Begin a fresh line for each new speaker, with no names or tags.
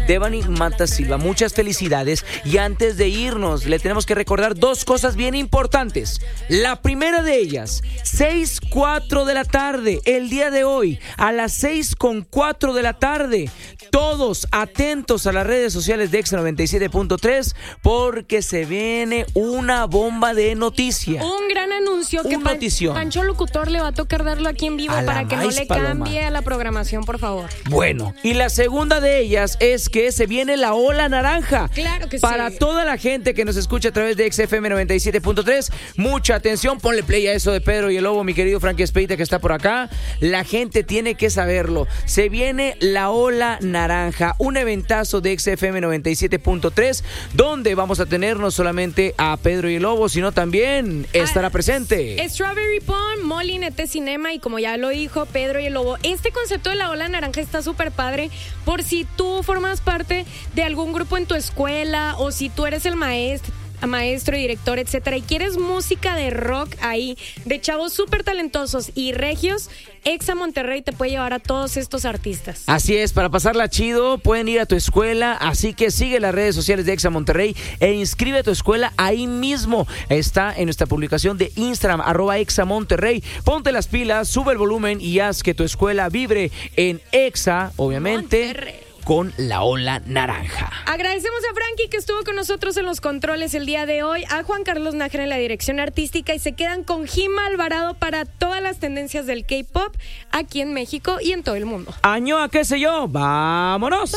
Devani Mata Silva. Muchas felicidades. Y antes de irnos, le tenemos que recordar dos cosas bien importantes. La primera de ellas, 6:04 de la tarde, el día de hoy, a las 6:04 de la tarde. Todos atentos a las redes sociales de Exa 97.3 porque se viene una bomba de noticia.
Un gran anuncio que Pancho Locutor le va a tocar darlo aquí en vivo para que no le cambie a la programación, por favor.
Bueno, y la segunda de ellas es que se viene la ola naranja.
Claro que sí.
Para toda la gente que nos escucha a través de XFM 97.3, mucha atención, ponle play a eso de Pedro y el Lobo, mi querido Frankie Espeita que está por acá. La gente tiene que saberlo. Se viene la ola naranja, un eventazo de XFM 97.3, donde vamos a tener no solamente a Pedro y el Lobo, sino también estará presente
Strawberry Pond, Molly, Nete Cinema y como ya lo dijo Pedro y el Lobo. Este concepto de la ola naranja está súper padre por si tú formas parte de algún grupo en tu escuela o si tú eres el maestro, director, etcétera, y quieres música de rock ahí, de chavos súper talentosos y regios, Exa Monterrey te puede llevar a todos estos artistas.
Así es, para pasarla chido, pueden ir a tu escuela, así que sigue las redes sociales de Exa Monterrey e inscribe a tu escuela ahí mismo. Está en nuestra publicación de Instagram, @Exa Monterrey. Ponte las pilas, sube el volumen y haz que tu escuela vibre en Exa, obviamente.
Monterrey.
Con la ola naranja.
Agradecemos a Frankie que estuvo con nosotros en los controles el día de hoy, a Juan Carlos Nájera en la dirección artística y se quedan con Gima Alvarado para todas las tendencias del K-pop aquí en México y en todo el mundo.
Año a qué sé yo, vámonos.